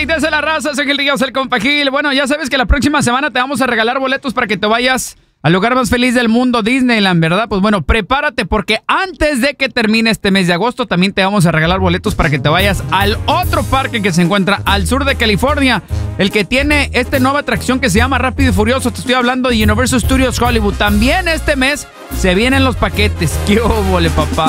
Y te hace la raza, soy Gil Ríos, el compa Gil. Bueno, ya sabes que la próxima semana te vamos a regalar boletos para que te vayas al lugar más feliz del mundo, Disneyland, ¿verdad? Pues bueno, prepárate porque antes de que termine este mes de agosto también te vamos a regalar boletos para que te vayas al otro parque que se encuentra al sur de California, el que tiene esta nueva atracción que se llama Rápido y Furioso. Te estoy hablando de Universal Studios Hollywood. También este mes se vienen los paquetes. ¡Qué óvole, papá!